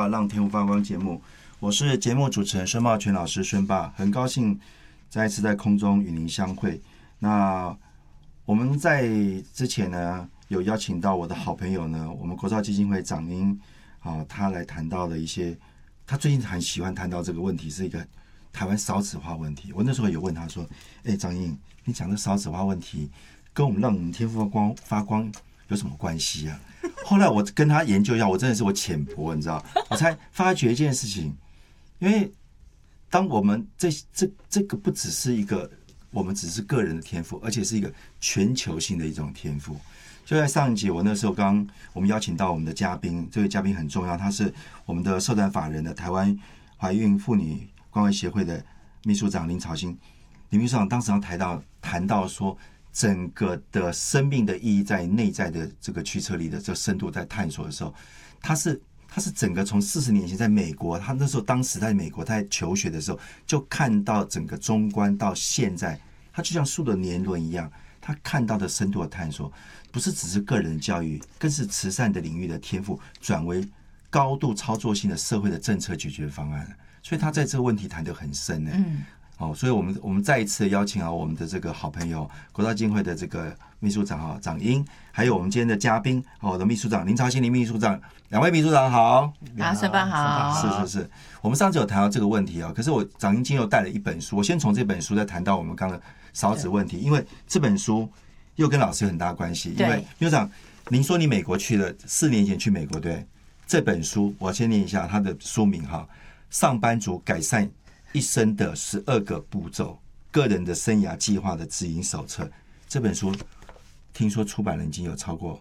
到《让天赋发光》节目，我是节目主持人孙茂全老师孙爸，很高兴再一次在空中与您相会。那我们在之前呢，有邀请到我的好朋友呢，我们国造基金会长英他来谈到了一些，他最近很喜欢谈到这个问题，是一个台湾少子化问题。我那时候有问他说：“张英，你讲的少子化问题，跟我们让我们天赋发光有什么关系啊？”后来我跟他研究一下，我真的是我浅薄，你知道，我才发觉一件事情，因为当我们这个不只是一个我们只是个人的天赋，而且是一个全球性的一种天赋。就在上一集，我那时候我们邀请到我们的嘉宾，这位嘉宾很重要，他是我们的社团法人的台湾怀孕妇女关怀协会的秘书长林朝兴。林秘书长当时谈到说，整个的生命的意义在内在的这个驱策力的这个深度在探索的时候，他是整个从40年前在美国，他那时候当时在美国他在求学的时候，就看到整个中观到现在，他就像树的年轮一样，他看到的深度的探索，不是只是个人教育，更是慈善的领域的天赋转为高度操作性的社会的政策解决方案。所以他在这个问题谈得很深呢。所以我们再一次的邀请我们的这个好朋友国造基金会的这个秘书长长英，还有我们今天的嘉宾我的秘书长林朝兴林秘书长，两位秘书长好。 孙爸好。 是，我们上次有谈到这个问题可是我长英今天又带了一本书，我先从这本书再谈到我们刚刚的少子问题，因为这本书又跟老师有很大关系。因为秘书长，您说你美国去了4年前去美国，对？这本书我先念一下它的书名上班族改善一生的12个步骤，个人的生涯计划的指引手册。这本书听说出版人已经有超过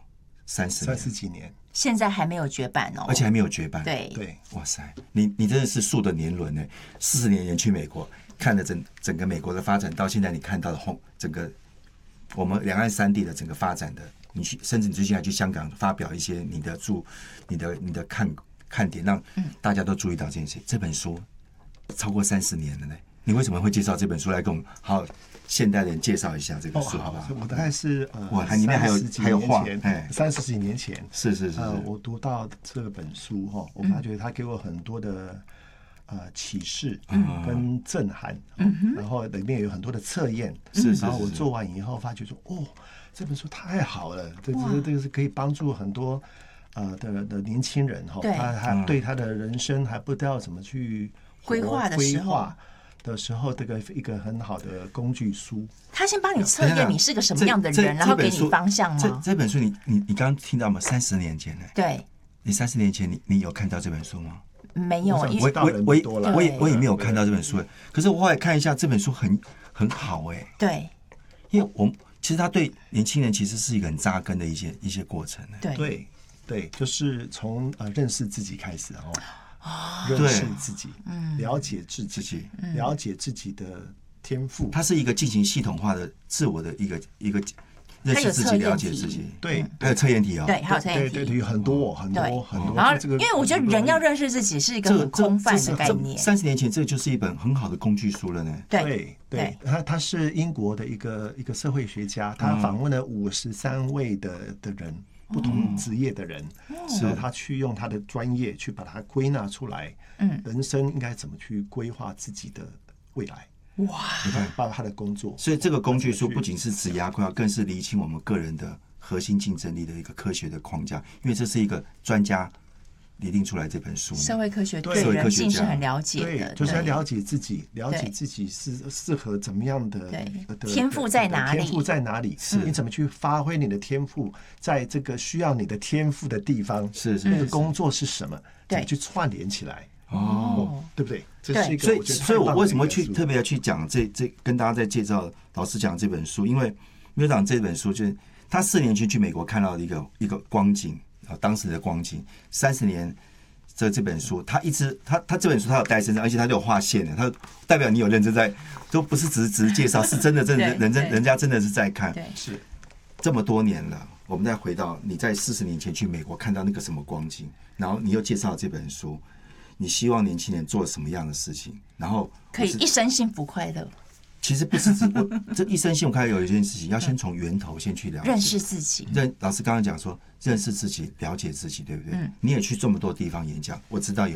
30 几年， 现在还没有绝版而且还没有绝版。 对， 哇塞，你真的是树的年轮呢。40年前去美国，看了整个美国的发展，到现在你看到的整个我们两岸三地的整个发展的，甚至你最近还去香港发表一些你的看点，让大家都注意到这件事。这本书超过30年了呢，你为什么会介绍这本书来跟我们现代人介绍一下这个书，好不好？ 我大概是里面还有画 ，30几年前， 是我读到这本书我发觉它给我很多的启示跟震撼，然后里面有很多的测验，然后我做完以后发觉说，这本书太好了，这个是可以帮助很多的年轻人他还对他的人生还不知道怎么去规划的时候，这个一个很好的工具书。他先帮你测验你是个什么样的人，然后给你方向吗？ 这本书你刚刚听到吗？30年前呢？ 对， 你30年前你有看到这本书吗？ 没有， 我也没有看到这本书。可是我后来看一下这本书很好对， 因为其实他对年轻人其实是一个很扎根的一些过程。 对，就是从认识自己开始认识自己，了解自己，了解自己的天赋。 它是一个进行系统化的自我的一个认识自己、了解自己。 对， 还有测验题对，还有测验题， 对，很多。 然后，因为我觉得人要认识自己是一个很空泛的概念。 30年前，这就是一本很好的工具书了呢。 对，他是英国的一个社会学家，他访问了53位的人。不同职业的人，然后他去用他的专业去把它归纳出来，人生应该怎么去规划自己的未来。 哇！ 包括他的工作， 所以这个工具书不仅是职涯规划，更是厘清我们个人的核心竞争力的一个科学的框架。因为这是一个专家拟定出来这本书， 社会科学对人性是很了解的， 就是要了解自己，了解自己是适合怎么样的天赋在哪里？ 天赋在哪里？你怎么去发挥你的天赋？在这个需要你的天赋的地方，那个工作是什么？怎么去串联起来？对不对？这是一个所以我为什么会特别去讲这跟大家在介绍老师讲这本书？因为秘书长这本书就是他4年前去美国看到的一个光景。当时的光景，30年这本书，他这本书他有带身上，而且他就有划线的，他代表你有认真在，都不是只是介绍，是真的人家真的是在看。 是这么多年了，我们再回到你在40年前去美国看到那个什么光景，然后你又介绍这本书，你希望年轻人做什么样的事情，然后可以一生幸福快乐。 其实不是这一生幸福快乐有一件事情，要先从源头先去了解， 认识自己。 老师刚刚讲说，认识自己，了解自己，对不对？你也去这么多地方演讲，我知道